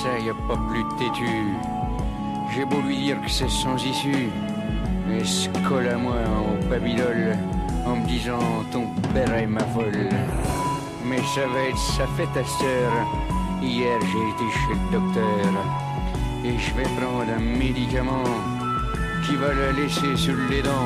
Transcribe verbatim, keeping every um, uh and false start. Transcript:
ça, y a pas plus têtu. J'ai beau lui dire que c'est sans issue, mais se colle à moi en babylole en me disant ton père est ma folle. Mais ça va être sa fête à cette heure. Hier j'ai été chez le docteur et je vais prendre un médicament qui va la laisser sur les dents.